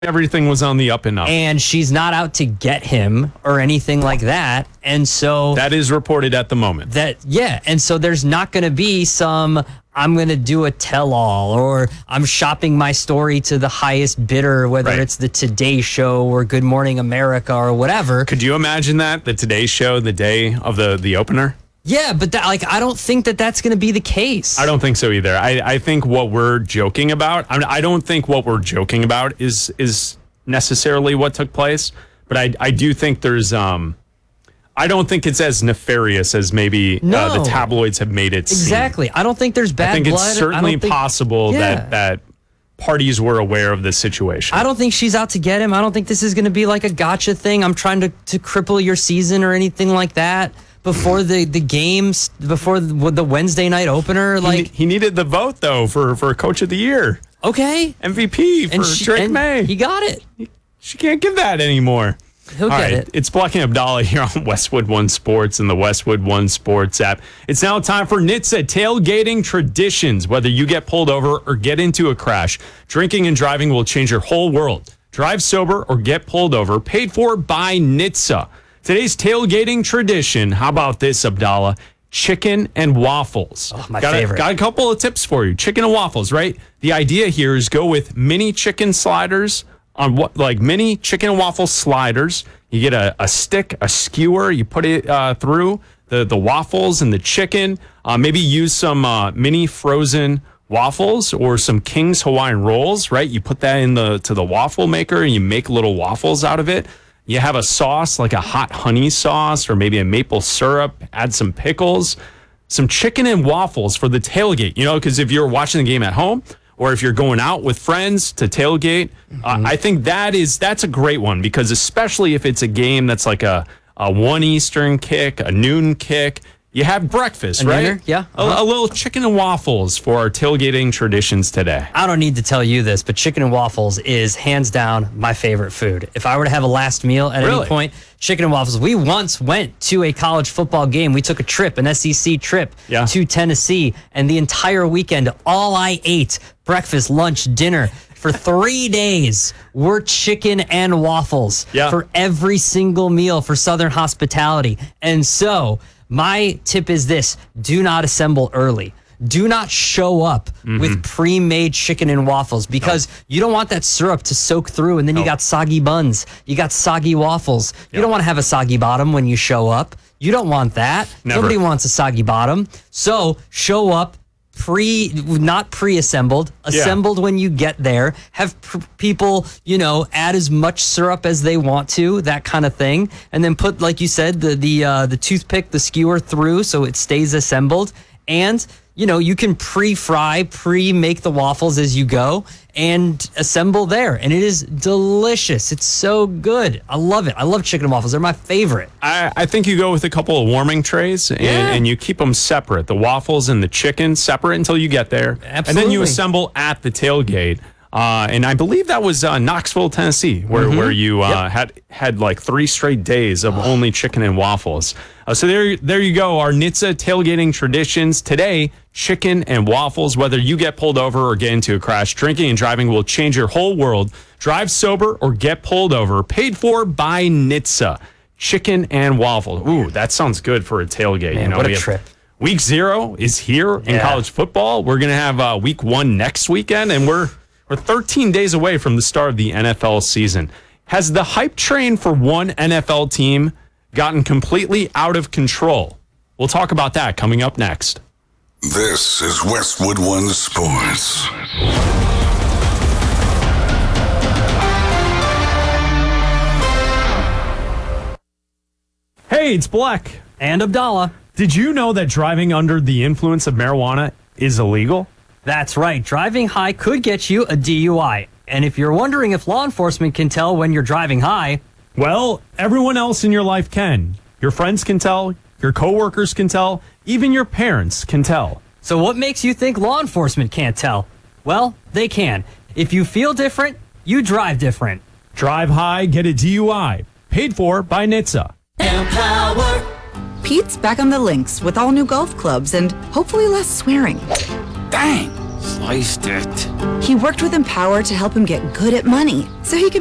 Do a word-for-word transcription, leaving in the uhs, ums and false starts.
Everything was on the up and up. And she's not out to get him or anything like that. And so that is reported at the moment. That yeah, and so there's not going to be some I'm going to do a tell-all or I'm shopping my story to the highest bidder, whether right. it's the Today Show or Good Morning America or whatever. Could you imagine that? The Today Show, the day of the, the opener? Yeah, but that, like I don't think that that's going to be the case. I don't think so either. I, I think what we're joking about, I, mean, I don't think what we're joking about is is necessarily what took place, but I, I do think there's, um, I don't think it's as nefarious as maybe no. uh, the tabloids have made it seem. Exactly. I don't think there's bad I think blood. it's certainly think, possible yeah. that, that parties were aware of this situation. I don't think she's out to get him. I don't think this is going to be like a gotcha thing. I'm trying to, to cripple your season or anything like that. Before the, the games, before the, the Wednesday night opener, like he, he needed the vote though for, for Coach of the Year. Okay, M V P for and she, Drake and May. He got it. She can't give that anymore. He'll All get right, it. It's Black and Abdallah here on Westwood One Sports and the Westwood One Sports app. It's now time for N H T S A tailgating traditions. Whether you get pulled over or get into a crash, drinking and driving will change your whole world. Drive sober or get pulled over, paid for by N H T S A. Today's tailgating tradition, how about this, Abdallah? Chicken and waffles. Oh, my got favorite. A, got a couple of tips for you. Chicken and waffles, right? The idea here is go with mini chicken sliders on what, like mini chicken and waffle sliders. You get a, a stick, a skewer, you put it uh, through the, the waffles and the chicken. Uh, maybe use some uh, mini frozen waffles or some King's Hawaiian rolls, right? You put that in the to the waffle maker and you make little waffles out of it. You have a sauce, like a hot honey sauce or maybe a maple syrup, add some pickles, some chicken and waffles for the tailgate, you know, because if you're watching the game at home or if you're going out with friends to tailgate, mm-hmm. uh, I think that is, that's a great one because especially if it's a game that's like a, a one Eastern kick, a noon kick, you have breakfast, a right? Dinner? Yeah. Uh-huh. A, a little chicken and waffles for our tailgating traditions today. I don't need to tell you this, but chicken and waffles is hands down my favorite food. If I were to have a last meal at really? any point, chicken and waffles. We once went to a college football game. We took a trip, an S E C trip yeah. to Tennessee, and the entire weekend, all I ate, breakfast, lunch, dinner, for three days were chicken and waffles yeah. for every single meal for Southern hospitality. And so my tip is this: do not assemble early. Do not show up mm-hmm. with pre-made chicken and waffles because no. you don't want that syrup to soak through and then no. you got soggy buns. You got soggy waffles. Yep. You don't want to have a soggy bottom when you show up. You don't want that. Never. Nobody wants a soggy bottom. So show up pre, not pre-assembled, assembled yeah. when you get there. Have pr- people, you know, add as much syrup as they want to, that kind of thing. And then put, like you said, the, the, uh, the toothpick, the skewer through so it stays assembled. And you know, you can pre-fry, pre-make the waffles as you go and assemble there. And it is delicious. It's so good. I love it. I love chicken and waffles. They're my favorite. I, I think you go with a couple of warming trays and, yeah. and you keep them separate. The waffles and the chicken separate until you get there. Absolutely. And then you assemble at the tailgate. Uh, and I believe that was uh, Knoxville, Tennessee, where, mm-hmm. where you uh, yep. had had like three straight days of oh. only chicken and waffles. Uh, so there, there you go. Our N H T S A tailgating traditions today: chicken and waffles. Whether you get pulled over or get into a crash, drinking and driving will change your whole world. Drive sober or get pulled over. Paid for by N H T S A. Chicken and waffles. Ooh, that sounds good for a tailgate. Man, you know, what we a have, trip! Week zero is here in yeah. college football. We're gonna have uh, week one next weekend, and we're. We're thirteen days away from the start of the N F L season. Has the hype train for one N F L team gotten completely out of control? We'll talk about that coming up next. This is Westwood One Sports. Hey, it's Black. And Abdallah. Did you know that driving under the influence of marijuana is illegal? That's right. Driving high could get you a D U I. And if you're wondering if law enforcement can tell when you're driving high, well, everyone else in your life can. Your friends can tell, your coworkers can tell, even your parents can tell. So what makes you think law enforcement can't tell? Well, they can. If you feel different, you drive different. Drive high, get a D U I. Paid for by N H T S A. Empower. Pete's back on the links with all new golf clubs and hopefully less swearing. Dang, sliced it. He worked with Empower to help him get good at money so he could